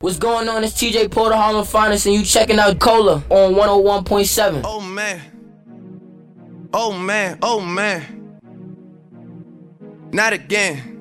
What's going on? It's TJ Porter, Harlem Finest, and you checking out Cola on 101.7. Oh man. Oh man. Oh man. Not again.